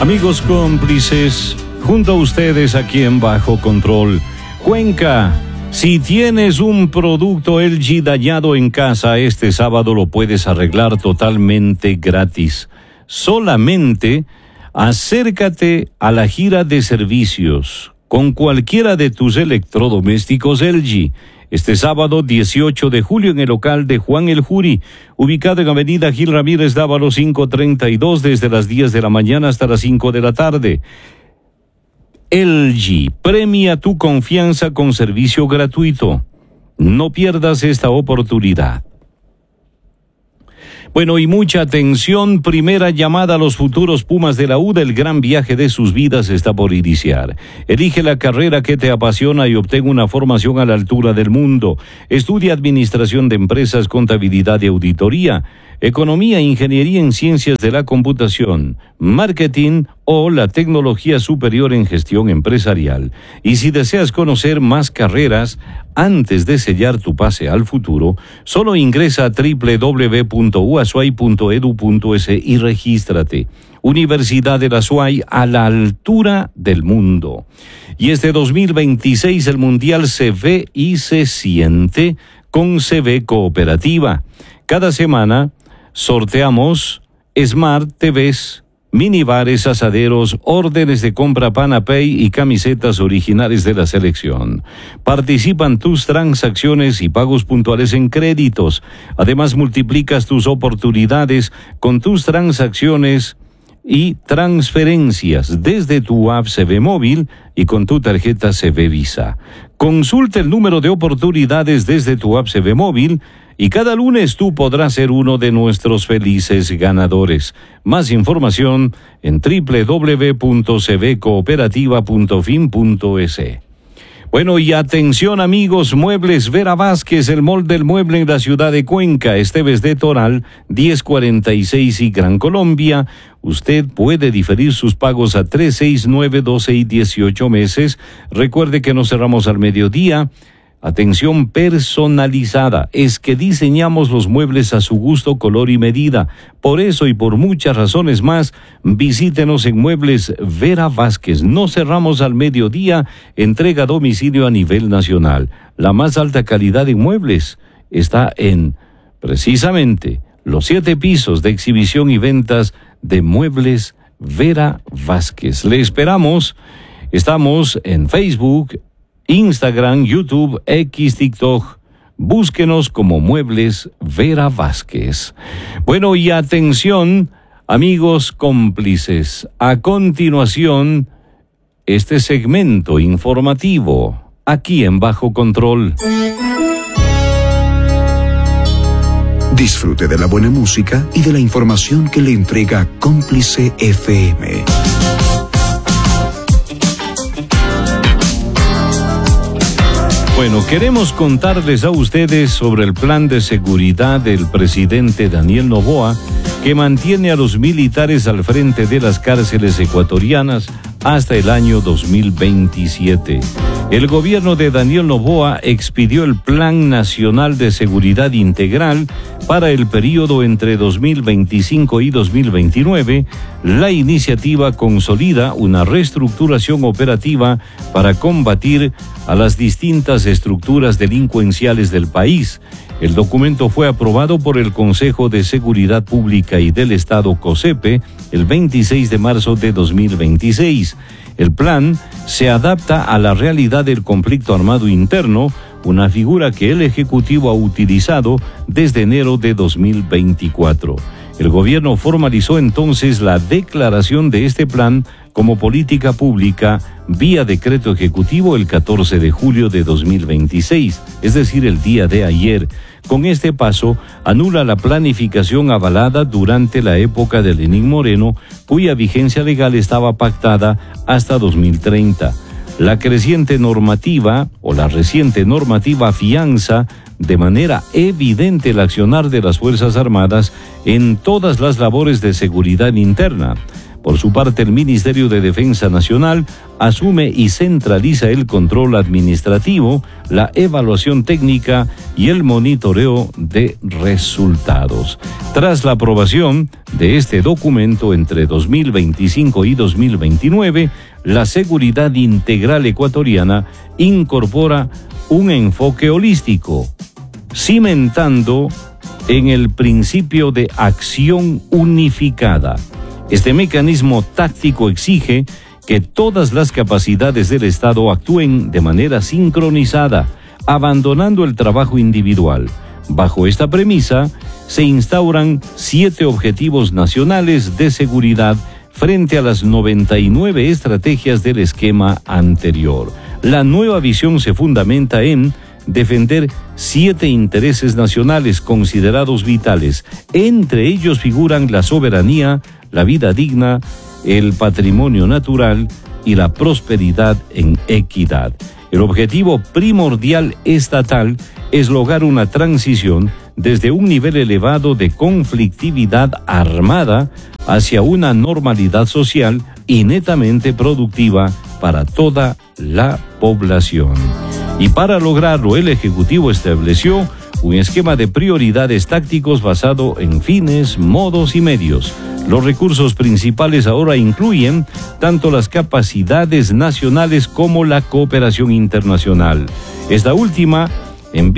Amigos cómplices, junto a ustedes aquí en Bajo Control. Cuenca, si tienes un producto LG dañado en casa, este sábado lo puedes arreglar totalmente gratis. Solamente acércate a la gira de servicios con cualquiera de tus electrodomésticos LG. Este sábado 18 de julio en el local de Juan El Juri, ubicado en Avenida Gil Ramírez Dávalos 532, desde las 10 de la mañana hasta las 5 de la tarde. LG, premia tu confianza con servicio gratuito. No pierdas esta oportunidad. Bueno, y mucha atención, primera llamada a los futuros Pumas de la UDA, el gran viaje de sus vidas está por iniciar. Elige la carrera que te apasiona y obtén una formación a la altura del mundo. Estudia Administración de Empresas, Contabilidad y Auditoría, Economía e Ingeniería en Ciencias de la Computación, Marketing o la Tecnología Superior en Gestión Empresarial. Y si deseas conocer más carreras antes de sellar tu pase al futuro, solo ingresa a www.uasuay.edu.es y regístrate. Universidad de la SUAY, a la altura del mundo. Y este 2026 el Mundial se ve y se siente con CB Cooperativa. Cada semana sorteamos Smart TVs, minibares, asaderos, órdenes de compra PanaPay y camisetas originales de la selección. Participan tus transacciones y pagos puntuales en créditos. Además, multiplicas tus oportunidades con tus transacciones y transferencias desde tu app CB Móvil y con tu tarjeta CB Visa. Consulta el número de oportunidades desde tu app CB Móvil y cada lunes tú podrás ser uno de nuestros felices ganadores. Más información en www.cbcooperativa.fin.es. Bueno, y atención amigos, Muebles Vera Vázquez, el mall del mueble en la ciudad de Cuenca, Esteves de Toral, 1046 y Gran Colombia. Usted puede diferir sus pagos a 3, 6, 9, 12 y 18 meses. Recuerde que no cerramos al mediodía. Atención personalizada, es que diseñamos los muebles a su gusto, color y medida. Por eso y por muchas razones más, visítenos en Muebles Vera Vázquez. No cerramos al mediodía, entrega a domicilio a nivel nacional. La más alta calidad en muebles está en, precisamente, los 7 pisos de exhibición y ventas de Muebles Vera Vázquez. Le esperamos. Estamos en Facebook, Instagram, YouTube, X, TikTok. Búsquenos como Muebles Vera Vázquez. Bueno, y atención, amigos cómplices. A continuación, este segmento informativo, aquí en Bajo Control. Disfrute de la buena música y de la información que le entrega Cómplice FM. Bueno, queremos contarles a ustedes sobre el plan de seguridad del presidente Daniel Noboa, que mantiene a los militares al frente de las cárceles ecuatorianas hasta el año 2027. El gobierno de Daniel Noboa expidió el Plan Nacional de Seguridad Integral para el periodo entre 2025 y 2029. La iniciativa consolida una reestructuración operativa para combatir a las distintas estructuras delincuenciales del país. El documento fue aprobado por el Consejo de Seguridad Pública y del Estado, COSEPE, el 26 de marzo de 2026. El plan se adapta a la realidad del conflicto armado interno, una figura que el Ejecutivo ha utilizado desde enero de 2024. El gobierno formalizó entonces la declaración de este plan como política pública vía decreto ejecutivo el 14 de julio de 2026, es decir, el día de ayer. Con este paso, anula la planificación avalada durante la época de Lenín Moreno, cuya vigencia legal estaba pactada hasta 2030. La reciente normativa afianza de manera evidente el accionar de las Fuerzas Armadas en todas las labores de seguridad interna. Por su parte, el Ministerio de Defensa Nacional asume y centraliza el control administrativo, la evaluación técnica y el monitoreo de resultados. Tras la aprobación de este documento entre 2025 y 2029, la seguridad integral ecuatoriana incorpora un enfoque holístico, cimentando en el principio de acción unificada. Este mecanismo táctico exige que todas las capacidades del Estado actúen de manera sincronizada, abandonando el trabajo individual. Bajo esta premisa, se instauran 7 objetivos nacionales de seguridad frente a las 99 estrategias del esquema anterior. La nueva visión se fundamenta en defender 7 intereses nacionales considerados vitales. Entre ellos figuran la soberanía, la vida digna, el patrimonio natural y la prosperidad en equidad. El objetivo primordial estatal es lograr una transición desde un nivel elevado de conflictividad armada hacia una normalidad social y netamente productiva para toda la población. Y para lograrlo, el Ejecutivo estableció un esquema de prioridades tácticos basado en fines, modos y medios. Los recursos principales ahora incluyen tanto las capacidades nacionales como la cooperación internacional. Esta última, es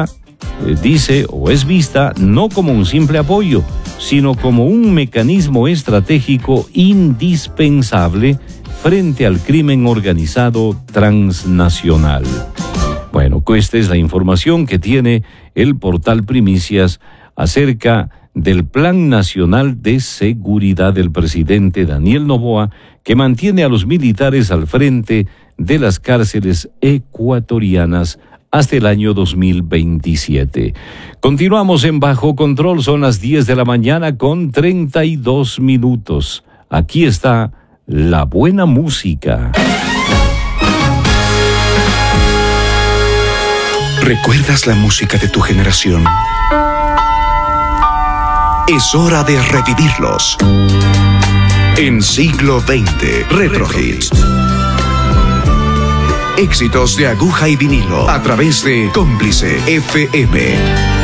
vista no como un simple apoyo, sino como un mecanismo estratégico indispensable frente al crimen organizado transnacional. Bueno, esta es la información que tiene el portal Primicias acerca del Plan Nacional de Seguridad del presidente Daniel Noboa, que mantiene a los militares al frente de las cárceles ecuatorianas hasta el año 2027. Continuamos en Bajo Control, son las 10 de la mañana con 32 minutos. Aquí está la buena música. ¿Recuerdas la música de tu generación? Es hora de revivirlos. En Siglo XX, Retro Hits. Éxitos de aguja y vinilo a través de Cómplice FM.